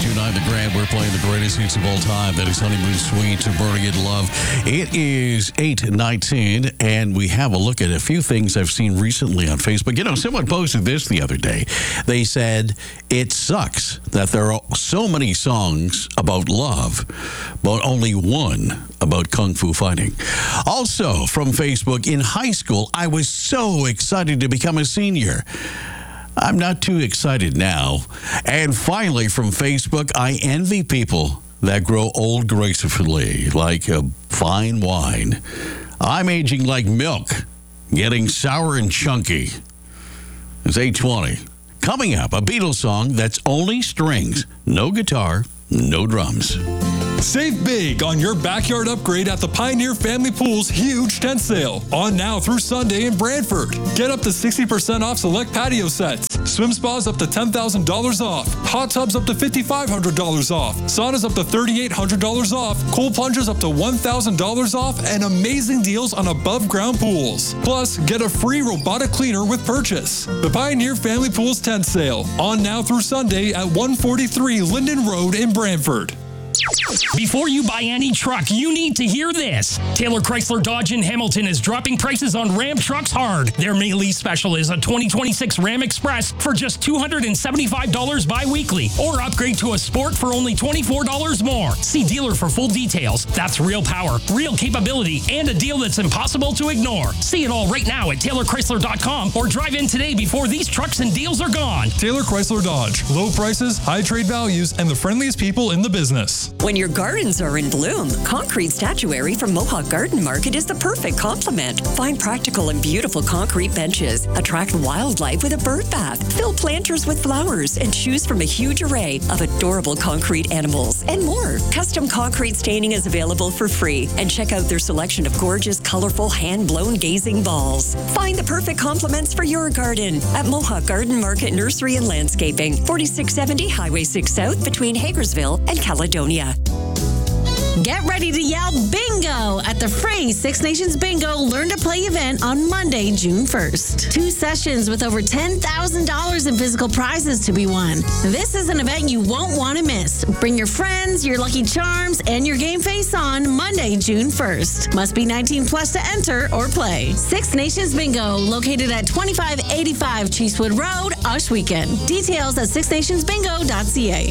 92.9 The Grand. We're playing the greatest hits of all time. That is Honeymoon Suite to Burning in Love. It is 8:19, and we have a look at a few things I've seen recently on Facebook. You know, someone posted this the other day. They said, it sucks that there are so many songs about love, but only one about kung fu fighting. Also, from Facebook, in high school, I was so excited to become a senior. I'm not too excited now. And finally, from Facebook, I envy people that grow old gracefully, like a fine wine. I'm aging like milk, getting sour and chunky. It's 8:20. Coming up, a Beatles song that's only strings, no guitar, no drums. Save big on your backyard upgrade at the Pioneer Family Pool's huge tent sale. On now through Sunday in Brantford. Get up to 60% off select patio sets. Swim spas up to $10,000 off. Hot tubs up to $5,500 off. Saunas up to $3,800 off. Cold plungers up to $1,000 off. And amazing deals on above ground pools. Plus, get a free robotic cleaner with purchase. The Pioneer Family Pool's tent sale. On now through Sunday at 143 Linden Road in Brantford. Before you buy any truck, you need to hear this. Taylor Chrysler Dodge in Hamilton is dropping prices on Ram trucks hard. Their May lease special is a 2026 Ram Express for just $275 bi-weekly, or upgrade to a Sport for only $24 more. See dealer for full details. That's real power, real capability, and a deal that's impossible to ignore. See it all right now at TaylorChrysler.com or drive in today before these trucks and deals are gone. Taylor Chrysler Dodge. Low prices, high trade values, and the friendliest people in the business. When your gardens are in bloom, concrete statuary from Mohawk Garden Market is the perfect complement. Find practical and beautiful concrete benches, attract wildlife with a bird bath, fill planters with flowers, and choose from a huge array of adorable concrete animals and more. Custom concrete staining is available for free, and check out their selection of gorgeous, colorful, hand-blown gazing balls. Find the perfect complements for your garden at Mohawk Garden Market Nursery and Landscaping, 4670 Highway 6 South between Hagersville and Caledonia. Get ready to yell bingo at the free Six Nations Bingo Learn to Play event on Monday, June 1st. 2 sessions with over $10,000 in physical prizes to be won. This is an event you won't want to miss. Bring your friends, your lucky charms, and your game face on Monday, June 1st. Must be 19 plus to enter or play. Six Nations Bingo, located at 2585 Cheesewood Road, Ohsweken. Details at sixnationsbingo.ca.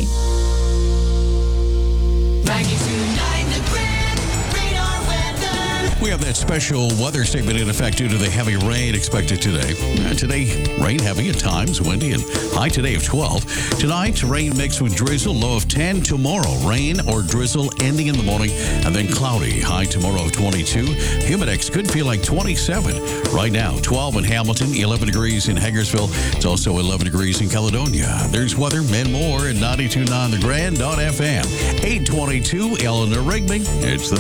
92.9 The Grand Radar Weather. We have that special weather statement in effect due to the heavy rain expected today. Today, rain heavy at times, windy, and high today of 12. Tonight, rain mixed with drizzle, low of 10. Tomorrow, rain or drizzle ending in the morning, and then cloudy, high tomorrow of 22. Humidex could feel like 27. Right now, 12 in Hamilton, 11 degrees in Hagersville. It's also 11 degrees in Caledonia. There's weather and more at 92.9 The Grand.fm. 822, Eleanor Rigby. It's the